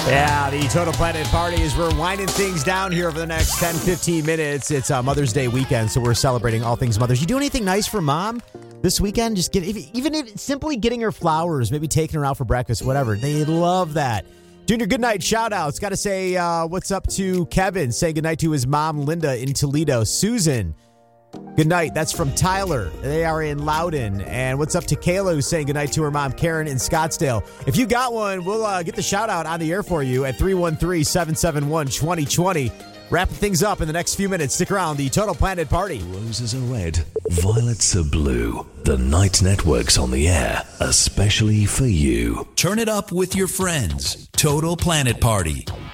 Yeah, the Total Planet Party is we're winding things down here over the next 10, 15 minutes. It's Mother's Day weekend, so we're celebrating all things mothers. You do anything nice for mom this weekend? Just simply getting her flowers, maybe taking her out for breakfast, whatever. They love that. Doing your good night shout outs. Got to say what's up to Kevin, saying good night to his mom, Linda, in Toledo. Susan, good night. That's from Tyler. They are in Loudon. And what's up to Kayla, who's saying good night to her mom, Karen, in Scottsdale. If you got one, we'll get the shout out on the air for you at 313-771-2020. Wrapping things up in the next few minutes. Stick around. The Total Planet Party. Roses are red, violets are blue. The Night Network's on the air, especially for you. Turn it up with your friends. Total Planet Party